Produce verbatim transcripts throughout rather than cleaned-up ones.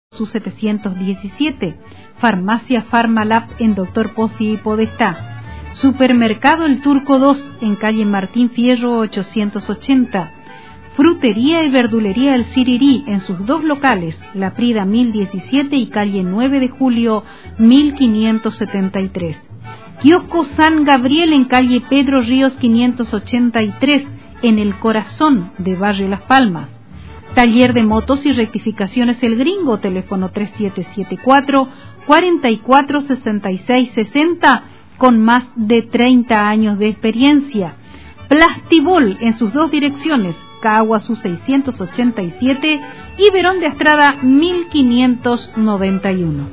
Su setecientos diecisiete, Farmacia Farmalab en Doctor Pozzi y Podestá, Supermercado El Turco dos en calle Martín Fierro ochocientos ochenta, Frutería y Verdulería El Sirirí en sus dos locales, La Prida mil diecisiete y calle nueve de julio mil quinientos setenta y tres, Kiosco San Gabriel en calle Pedro Ríos quinientos ochenta y tres en el corazón de Barrio Las Palmas, Taller de Motos y Rectificaciones El Gringo, teléfono tres siete siete cuatro, cuatro cuatro, seis seis seis cero, con más de treinta años de experiencia. Plastibol en sus dos direcciones, Caguazú seiscientos ochenta y siete y Verón de Astrada mil quinientos noventa y uno.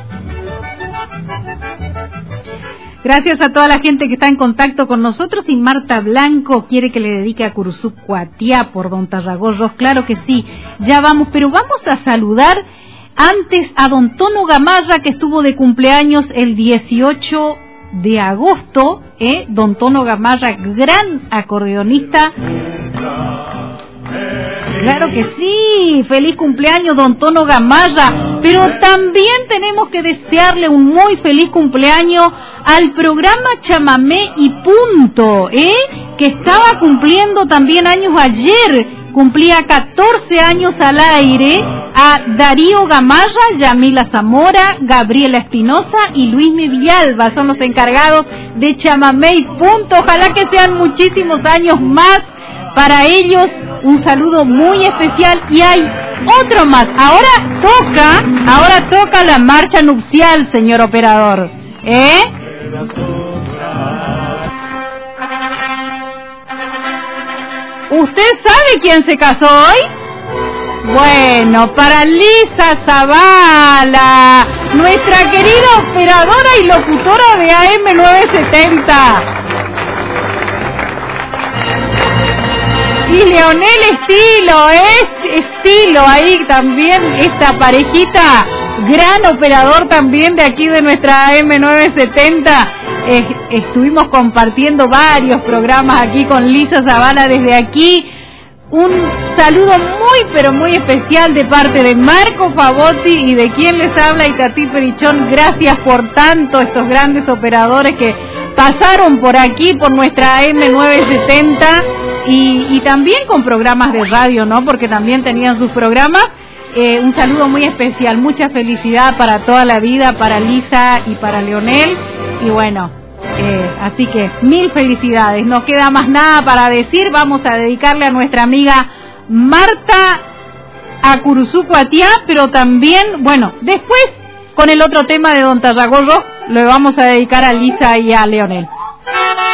Gracias a toda la gente que está en contacto con nosotros. Y Marta Blanco quiere que le dedique a Curuzú Cuatiá por Don Tarragorros. Claro que sí, ya vamos, pero vamos a saludar antes a Don Tono Gamarra, que estuvo de cumpleaños el dieciocho de agosto, ¿eh? Don Tono Gamarra, gran acordeonista. Claro que sí, feliz cumpleaños Don Tono Gamarra, pero también tenemos que desearle un muy feliz cumpleaños al programa Chamamé y Punto, ¿eh? Que estaba cumpliendo también años ayer, cumplía catorce años al aire, a Darío Gamarra, Yamila Zamora, Gabriela Espinosa y Luis Villalba, son los encargados de Chamamé y Punto, ojalá que sean muchísimos años más. Para ellos, un saludo muy especial. Y hay otro más. Ahora toca, ahora toca la marcha nupcial, señor operador. ¿Eh? ¿Usted sabe quién se casó hoy? Bueno, para Lisa Zavala, nuestra querida operadora y locutora de A M novecientos setenta. Y Leonel Estilo, es Estilo ahí también, esta parejita, gran operador también de aquí de nuestra A M novecientos setenta. Eh, estuvimos compartiendo varios programas aquí con Lisa Zavala desde aquí. Un saludo muy pero muy especial de parte de Marco Favotti y de quien les habla, Itatí Perichón. Gracias por tanto, estos grandes operadores que pasaron por aquí, por nuestra A M novecientos setenta. Y, y también con programas de radio, ¿no? Porque también tenían sus programas. Eh, un saludo muy especial, mucha felicidad para toda la vida, para Lisa y para Leonel. Y bueno, eh, así que mil felicidades. No queda más nada para decir. Vamos a dedicarle a nuestra amiga Marta a Curuzú Cuatiá, pero también, bueno, después con el otro tema de Don Tarragorro, lo vamos a dedicar a Lisa y a Leonel.